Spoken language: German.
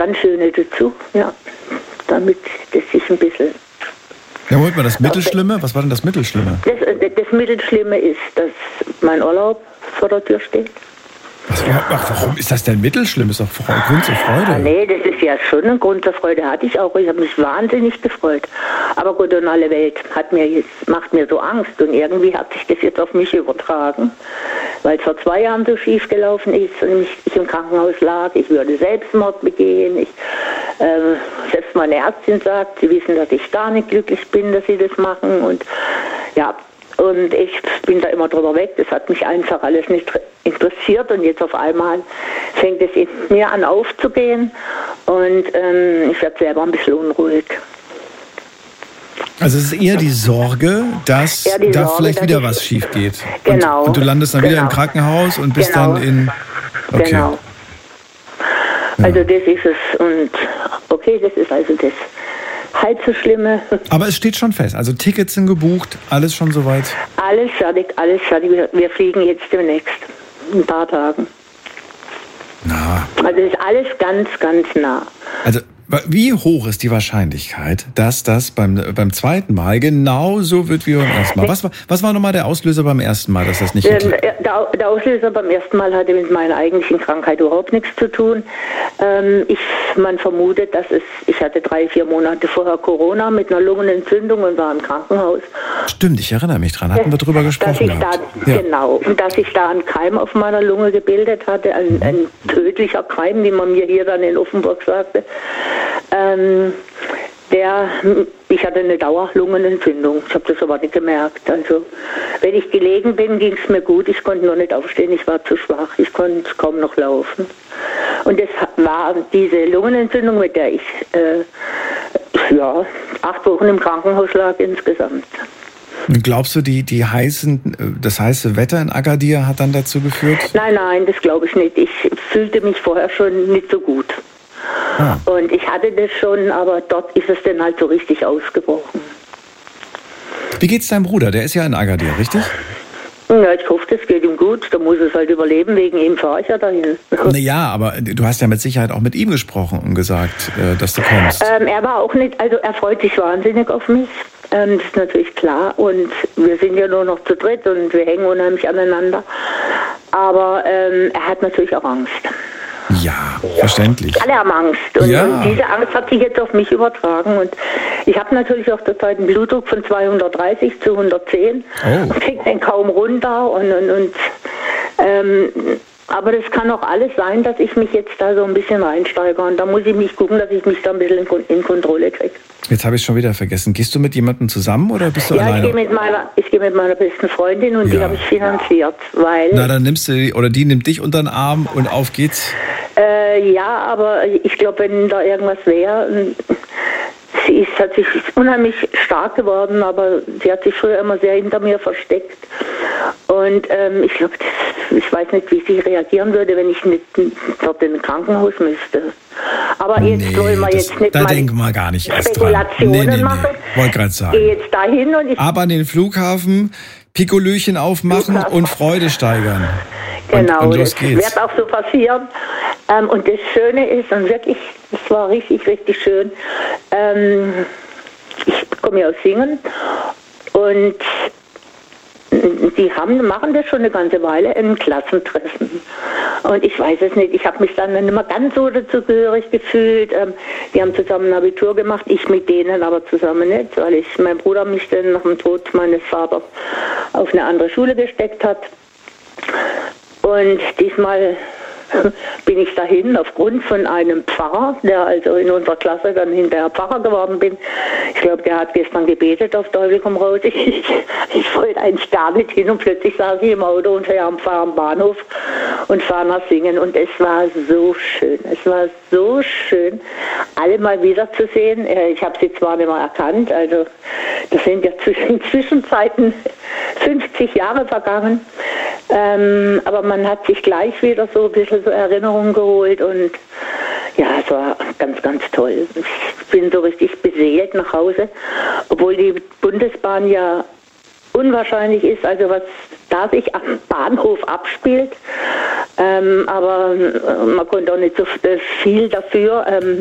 ganz schöne dazu, ja, damit das sich ein bisschen... Ja, holt mal das Mittelschlimme. Was war denn das Mittelschlimme? Das Mittelschlimme ist, dass mein Urlaub vor der Tür steht. Warum ist das denn mittelschlimm? Ist doch Grund zur Freude. Nee, das ist ja schon ein Grund zur Freude. Hatte ich auch. Ich habe mich wahnsinnig gefreut. Aber gut, und alle Welt macht mir so Angst. Und irgendwie hat sich das jetzt auf mich übertragen. Weil es vor 2 Jahren so schief gelaufen ist und ich im Krankenhaus lag. Ich würde Selbstmord begehen. Selbst meine Ärztin sagt, sie wissen, dass ich gar nicht glücklich bin, dass sie das machen. Und ja, und ich bin da immer drüber weg. Das hat mich einfach alles nicht interessiert. Und jetzt auf einmal fängt es in mir an aufzugehen. Und ich werde selber ein bisschen unruhig. Also es ist eher die Sorge, dass da vielleicht wieder was schief geht. Genau. Und du landest dann wieder im Krankenhaus und bist dann in... Okay. Genau. Ja. Also das ist es. Und okay, das ist also das halb so Schlimme. Aber es steht schon fest. Also Tickets sind gebucht, alles schon soweit? Alles fertig, alles fertig. Wir fliegen jetzt demnächst. In ein paar Tagen. Na. Also es ist alles ganz, ganz nah. Also wie hoch ist die Wahrscheinlichkeit, dass das beim zweiten Mal genauso wird wie beim ersten Mal? Was war nochmal der Auslöser beim ersten Mal, dass das nicht geklappt hat? Der Auslöser beim ersten Mal hatte mit meiner eigentlichen Krankheit überhaupt nichts zu tun. Man vermutet, dass ich hatte 3-4 Monate vorher Corona mit einer Lungenentzündung und war im Krankenhaus. Stimmt, ich erinnere mich dran, hatten wir drüber gesprochen. Genau, und dass sich da ein Keim auf meiner Lunge gebildet hatte, ein tödlicher Keim, wie man mir hier dann in Offenburg sagte. Ich hatte eine Dauerlungenentzündung. Ich habe das aber nicht gemerkt. Also, wenn ich gelegen bin, ging es mir gut. Ich konnte noch nicht aufstehen. Ich war zu schwach. Ich konnte kaum noch laufen. Und das war diese Lungenentzündung, mit der ich 8 Wochen im Krankenhaus lag insgesamt. Und glaubst du, das heiße Wetter in Agadir hat dann dazu geführt? Nein, das glaube ich nicht. Ich fühlte mich vorher schon nicht so gut. Ah. Und ich hatte das schon, aber dort ist es dann halt so richtig ausgebrochen. Wie geht's deinem Bruder? Der ist ja in Agadir, richtig? Ja, ich hoffe, das geht ihm gut. Da muss es halt überleben, wegen ihm fahre ich ja dahin. Naja, aber du hast ja mit Sicherheit auch mit ihm gesprochen und gesagt, dass du kommst. Er war auch nicht, also er freut sich wahnsinnig auf mich. Das ist natürlich klar. Und wir sind ja nur noch zu dritt und wir hängen unheimlich aneinander. Aber er hat natürlich auch Angst. Ja, verständlich. Alle haben Angst. Und diese Angst hat sich jetzt auf mich übertragen. Und ich habe natürlich auch zurzeit einen Blutdruck von 230 zu 110. Und kriege den kaum runter. Aber das kann auch alles sein, dass ich mich jetzt da so ein bisschen reinsteigere. Und da muss ich mich gucken, dass ich mich da ein bisschen in Kontrolle kriege. Jetzt habe ich es schon wieder vergessen. Gehst du mit jemandem zusammen oder bist du alleine? Ich gehe mit meiner besten Freundin und die habe ich finanziert. Weil dann nimmst du, oder die nimmt dich unter den Arm und auf geht's? Aber ich glaube, wenn da irgendwas wäre... Sie hat sich unheimlich stark geworden, aber sie hat sich früher immer sehr hinter mir versteckt. Und ich glaube, ich weiß nicht, wie sie reagieren würde, wenn ich nicht dort in ein Krankenhaus müsste. Aber jetzt wollen wir jetzt nicht da denken wir gar nicht erst Spekulationen machen. Wollte gerade sagen. Gehe jetzt dahin und ab an den Flughafen, Pikolöchen aufmachen und Freude steigern. Genau, und los geht's. Das wird auch so passieren. Und das Schöne ist, und wirklich, es war richtig, richtig schön, ich komme ja aus Singen und die machen das schon eine ganze Weile, ein Klassentreffen. Und ich weiß es nicht, ich habe mich dann nicht mehr ganz so dazugehörig gefühlt. Die haben zusammen ein Abitur gemacht, ich mit denen aber zusammen nicht, weil mein Bruder mich dann nach dem Tod meines Vaters auf eine andere Schule gesteckt hat. Und diesmal bin ich dahin aufgrund von einem Pfarrer, der also in unserer Klasse dann hinterher Pfarrer geworden bin. Ich glaube, der hat gestern gebetet auf Teufel komm raus. Ich wollte eigentlich gar nicht hin und plötzlich saß ich im Auto und fahre am Bahnhof und fahre nach Singen. Und es war so schön. Es war so schön, alle mal wiederzusehen. Ich habe sie zwar nicht mehr erkannt, also das sind ja in Zwischenzeiten 50 Jahre vergangen. Aber man hat sich gleich wieder so ein bisschen so Erinnerungen geholt und ja, es war ganz, ganz toll. Ich bin so richtig beseelt nach Hause, obwohl die Bundesbahn ja unwahrscheinlich ist, also was da sich am Bahnhof abspielt, Aber man konnte auch nicht so viel dafür.